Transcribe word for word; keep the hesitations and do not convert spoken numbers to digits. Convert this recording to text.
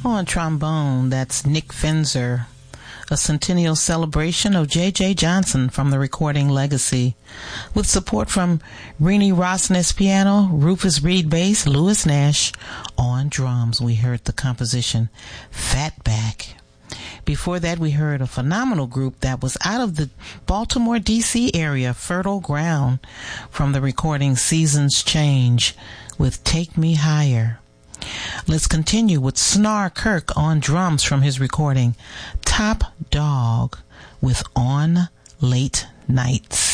On trombone, that's Nick Finzer. A centennial celebration of J J Johnson from the recording Legacy. With support from Renee Rosnes piano, Rufus Reed bass, Lewis Nash on drums. We heard the composition Fatback. Before that, we heard a phenomenal group that was out of the Baltimore, D C area, Fertile Ground, from the recording Seasons Change with Take Me Higher. Let's continue with Snar Kirk on drums from his recording Top Dog with On Late Nights.